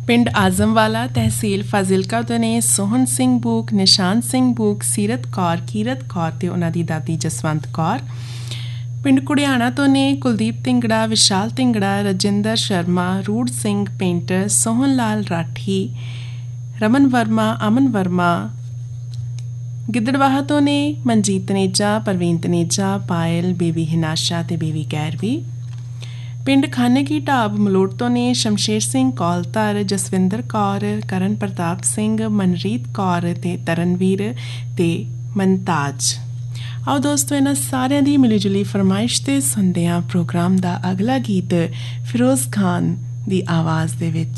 ਪਿੰਡ ਆਜ਼ਮਵਾਲਾ ਤਹਿਸੀਲ ਫਾਜ਼ਿਲਕਾ ਤੋਂ ਨੇ ਸੋਹਣ ਸਿੰਘ ਬੂਕ, ਨਿਸ਼ਾਨ ਸਿੰਘ ਬੂਕ, ਸੀਰਤ ਕੌਰ, ਕੀਰਤ ਕੌਰ ਤੇ ਉਹਨਾਂ ਦੀ ਦਾਦੀ ਜਸਵੰਤ ਕੌਰ। ਪਿੰਡ ਕੁੜਿਆਣਾ ਤੋਂ ਨੇ ਕੁਲਦੀਪ ਤਿੰਗੜਾ, ਵਿਸ਼ਾਲ ਤਿੰਗੜਾ, ਰਜਿੰਦਰ ਸ਼ਰਮਾ, ਰੂੜ ਸਿੰਘ ਪੇਂਟਰ, ਸੋਹਣ ਲਾਲ ਰਾਠੀ, ਰਮਨ ਵਰਮਾ, ਅਮਨ ਵਰਮਾ। ਗਿੱਦੜਵਾਹਾ ਤੋਂ ਨੇ ਮਨਜੀਤ ਤਨੇਜਾ, ਪ੍ਰਵੀਨ ਤਨੇਜਾ, ਪਾਇਲ, ਬੇਬੀ ਹਿਨਾਸ਼ਾ ਤੇ ਬੇਬੀ ਗੈਰਵੀ। ਪਿੰਡ ਖਾਨੇ ਕੀ ਢਾਬ ਮਲੋਟ ਤੋਂ ਨੇ ਸ਼ਮਸ਼ੇਰ ਸਿੰਘ ਕੌਲਧਰ, ਜਸਵਿੰਦਰ ਕੌਰ, ਕਰਨ ਪ੍ਰਤਾਪ ਸਿੰਘ, ਮਨਰੀਤ ਕੌਰ ਤੇ ਤਰਨਵੀਰ ਤੇ ਮਨਤਾਜ। ਆਓ ਦੋਸਤੋ ਇਹਨਾਂ ਸਾਰਿਆਂ ਦੀ ਮਿਲੀ ਜੁਲੀ ਫਰਮਾਇਸ਼ 'ਤੇ ਸੁਣਦੇ ਹਾਂ ਪ੍ਰੋਗਰਾਮ ਦਾ ਅਗਲਾ ਗੀਤ ਫਿਰੋਜ਼ ਖਾਨ ਦੀ ਆਵਾਜ਼ ਦੇ ਵਿੱਚ।